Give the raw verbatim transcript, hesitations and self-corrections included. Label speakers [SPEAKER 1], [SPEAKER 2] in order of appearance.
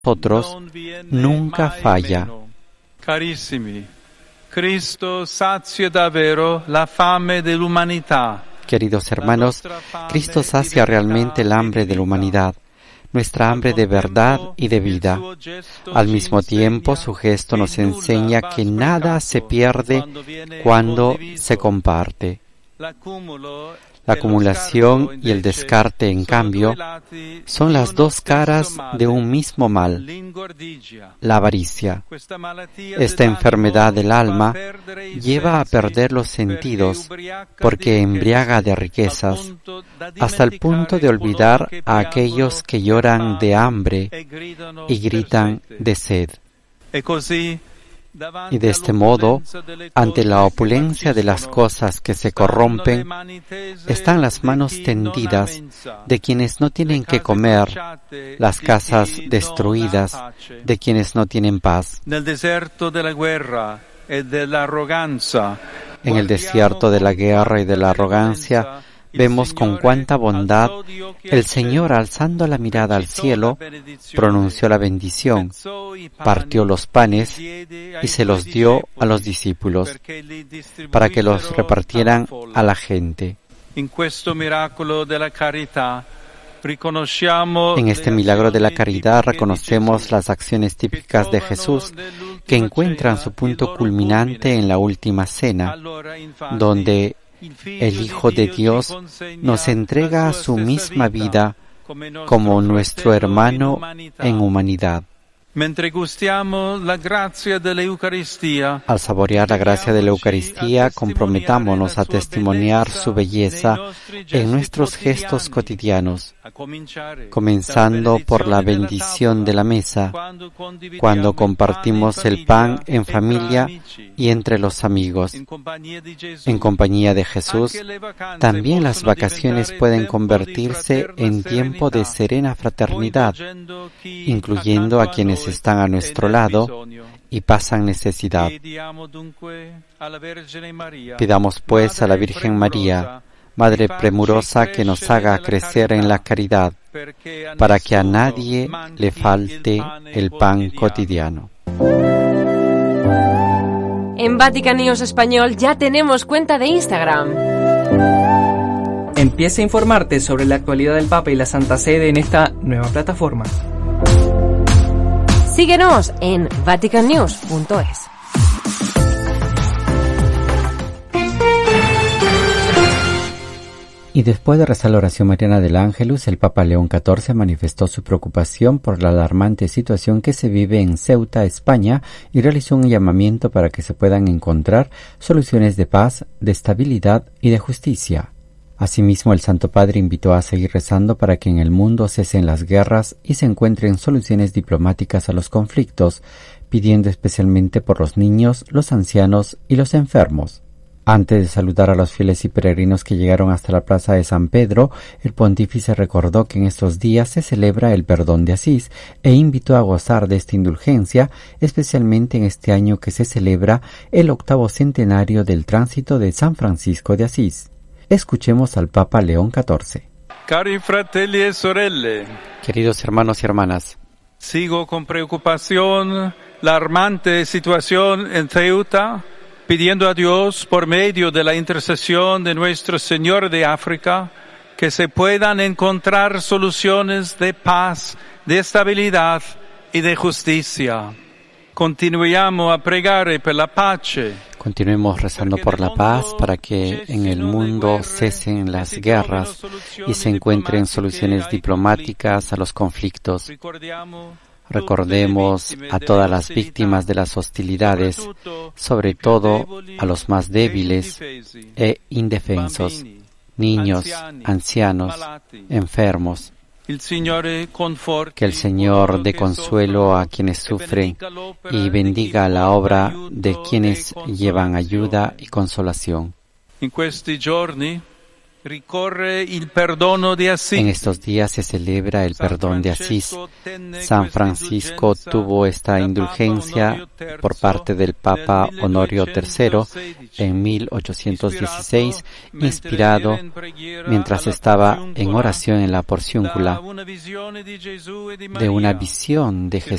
[SPEAKER 1] nosotros nunca falla.
[SPEAKER 2] Carissimi, Cristo sacia davvero la fame dell'umanità.
[SPEAKER 1] Queridos hermanos, Cristo sacia realmente el hambre de la humanidad, nuestra hambre de verdad y de vida. Al mismo tiempo, su gesto nos enseña que nada se pierde cuando se comparte. La acumulación y el descarte, en cambio, son las dos caras de un mismo mal, la avaricia. Esta enfermedad del alma lleva a perder los sentidos porque embriaga de riquezas, hasta el punto de olvidar a aquellos que lloran de hambre y gritan de sed. Y de este modo, ante la opulencia de las cosas que se corrompen, están las manos tendidas de quienes no tienen que comer, las casas destruidas de quienes no tienen paz. En el desierto de la guerra y de la arrogancia, vemos con cuánta bondad el Señor, alzando la mirada al cielo, pronunció la bendición, partió los panes y se los dio a los discípulos para que los repartieran a la gente. En este milagro de la caridad reconocemos las acciones típicas de Jesús que encuentran su punto culminante en la última cena, donde el Hijo de Dios nos entrega su misma vida como nuestro hermano en humanidad. Al saborear la gracia de la Eucaristía, comprometámonos a testimoniar su belleza en nuestros gestos cotidianos, comenzando por la bendición de la mesa, cuando compartimos el pan en familia y entre los amigos. En compañía de Jesús, también las vacaciones pueden convertirse en tiempo de serena fraternidad, incluyendo a quienes están a nuestro lado y pasan necesidad. Pidamos pues a la Virgen María, Madre premurosa, que nos haga crecer en la caridad, para que a nadie le falte el pan cotidiano.
[SPEAKER 3] En Vatican News Español ya tenemos cuenta de Instagram.
[SPEAKER 4] Empieza a informarte sobre la actualidad del Papa y la Santa Sede en esta nueva plataforma.
[SPEAKER 3] Síguenos en vatican news punto es.
[SPEAKER 1] Y después de rezar la oración mariana del Ángelus, el Papa León catorce manifestó su preocupación por la alarmante situación que se vive en Ceuta, España, y realizó un llamamiento para que se puedan encontrar soluciones de paz, de estabilidad y de justicia. Asimismo, el Santo Padre invitó a seguir rezando para que en el mundo cesen las guerras y se encuentren soluciones diplomáticas a los conflictos, pidiendo especialmente por los niños, los ancianos y los enfermos. Antes de saludar a los fieles y peregrinos que llegaron hasta la plaza de San Pedro, el pontífice recordó que en estos días se celebra el perdón de Asís e invitó a gozar de esta indulgencia, especialmente en este año que se celebra el octavo centenario del tránsito de San Francisco de Asís. Escuchemos al Papa León catorce.
[SPEAKER 2] Cari fratelli e sorelle,
[SPEAKER 1] queridos hermanos y hermanas,
[SPEAKER 2] sigo con preocupación la alarmante situación en Ceuta, pidiendo a Dios, por medio de la intercesión de Nuestro Señor de África, que se puedan encontrar soluciones de paz, de estabilidad y de justicia. Continuiamo a pregare per la pace.
[SPEAKER 1] Continuemos rezando por la paz para que en el mundo cesen las guerras y se encuentren soluciones diplomáticas a los conflictos. Recordemos a todas las víctimas de las hostilidades, sobre todo a los más débiles e indefensos, niños, ancianos, enfermos. Que el Señor dé consuelo a quienes sufren y bendiga la obra de quienes llevan ayuda y consolación. En estos días se celebra el perdón de Asís. San Francisco tuvo esta indulgencia por parte del Papa Honorio tercero en mil ochocientos dieciséis, inspirado mientras estaba en oración en la porciúncula de una visión de Jesús